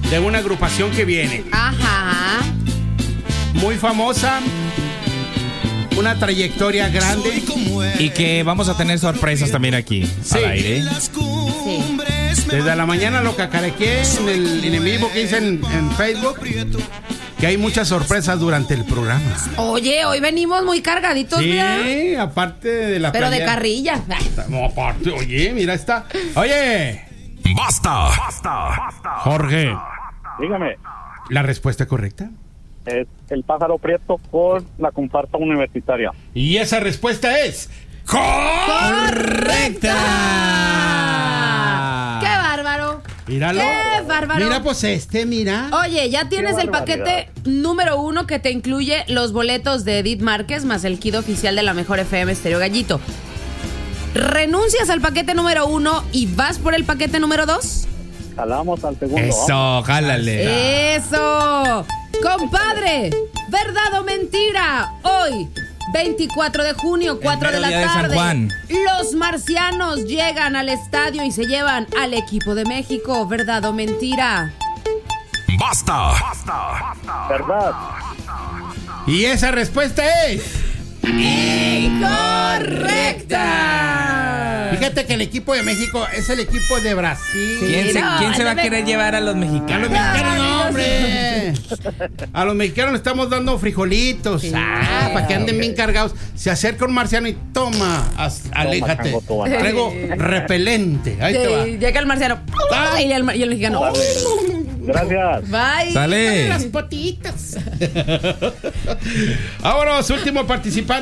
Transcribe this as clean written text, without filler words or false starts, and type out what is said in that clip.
de una agrupación que viene. Ajá. Muy famosa, una trayectoria grande. Y que vamos a tener sorpresas también aquí, al aire. Sí. Desde la mañana lo cacarequé en el vivo que hice en Facebook, que hay muchas sorpresas durante el programa. Oye, hoy venimos muy cargaditos, ¿verdad? Sí, aparte de la Pero de playera. carrilla. No, aparte, oye, mira esta. Oye, ¡Basta! Jorge, Dígame, ¿la respuesta correcta? es el pájaro prieto por la comparsa universitaria. Y esa respuesta es ¡Correcta! ¡Qué bárbaro! Míralo. ¡Qué bárbaro! Mira, pues mira. Oye, ya tienes el paquete número 1 que te incluye los boletos de Edith Márquez más el kit oficial de la Mejor FM Estéreo Gallito. ¿Renuncias al paquete número 1 y vas por el paquete número 2? Jalamos al segundo. Eso, jálale. ¡Eso! ¡Compadre! ¿Verdad o mentira? Hoy, 24 de junio, 4 de la mero día de San tarde, Juan. los marcianos llegan al estadio y se llevan al equipo de México. ¿Verdad o mentira? ¡Basta! ¿Verdad? Y esa respuesta es ¡Incorrecta! Fíjate que el equipo de México es el equipo de Brasil. ¿Quién se va a querer llevar a los A los mexicanos? mexicanos no, hombre. A los mexicanos le estamos dando frijolitos. Para que anden bien cargados. Se acerca un marciano y toma, aléjate. chango, toma. Traigo repelente. Ahí te va. Llega el marciano y el mexicano. Dale. Gracias. Bye. ¡Sale! Las patitas. Vámonos, último participante.